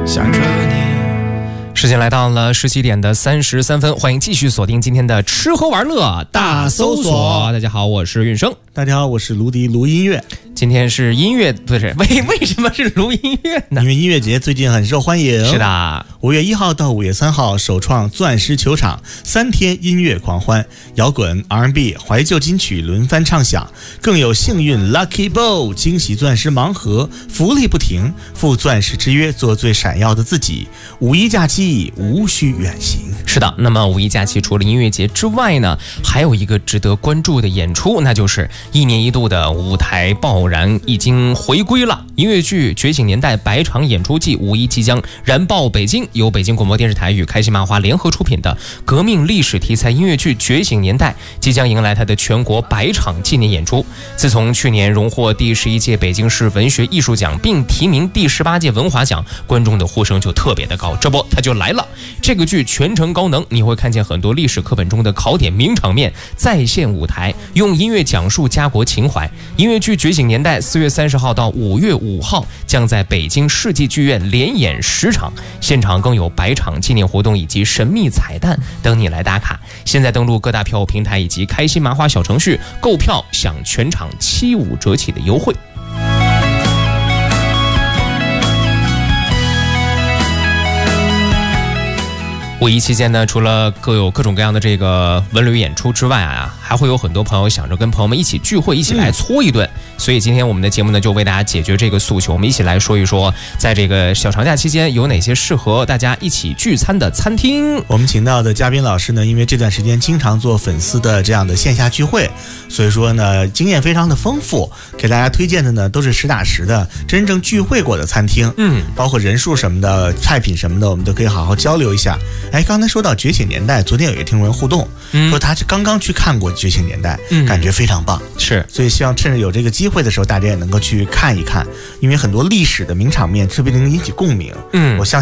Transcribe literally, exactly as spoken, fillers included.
想着你。 时间来到了十七点的三十三分，欢迎继续锁定今天的吃喝玩乐大搜索。大家好，我是运生。 大家好，我是卢迪卢音乐。 今天是音乐，不是为为什么是卢音乐呢？ 因为音乐节最近很受欢迎。 是的， 五月一号到五月三号，首创钻石球场，三天音乐狂欢，摇滚、R and B、怀旧金曲轮番唱响，更有幸运 Lucky Bowl 惊喜钻石盲盒，福利不停，赴钻石之约，做最闪耀的自己。五一假期无需远行。 是的，那么五一假期除了音乐节之外呢，还有一个值得关注的演出，那就是一年一度的舞台爆燃已经回归了。音乐剧《觉醒年代》百场演出季五一即将燃爆北京，由北京广播电视台与开心麻花联合出品的革命历史题材音乐剧《觉醒年代》即将迎来它的全国百场纪念演出。自从去年荣获第十一届北京市文学艺术奖，并提名第十八届文华奖，观众的呼声就特别的高。这不，它就来了。这个剧全程高能，你会看见很多历史课本中的考点名场面再现舞台，用音乐讲述家国情怀。音乐剧《觉醒年代》四月三十号到五月五号将在北京世纪剧院连演十场，现场更有百场纪念活动以及神秘彩蛋等你来打卡。现在登录各大票务平台以及开心麻花小程序购票，享全场七五折起的优惠。五一期间呢，除了各有各种各样的这个文旅演出之外啊，还会有很多朋友想着跟朋友们一起聚会，一起来搓一顿。嗯、所以今天我们的节目呢，就为大家解决这个诉求。我们一起来说一说，在这个小长假期间有哪些适合大家一起聚餐的餐厅。 我们请到的嘉宾老师呢，因为这段时间经常做粉丝的这样的线下聚会，所以说呢，经验非常的丰富，给大家推荐的呢都是实打实的真正聚会过的餐厅。嗯，包括人数什么的、菜品什么的，我们都可以好好交流一下。哎，刚才说到《觉醒年代》，昨天有一个听众互动，嗯、说他是刚刚去看过《觉醒年代》，嗯，感觉非常棒。 是， 所以希望趁着有这个机会的时候，大家也能够去看一看，因为很多历史的名场面特别能引起共鸣。嗯，我相信。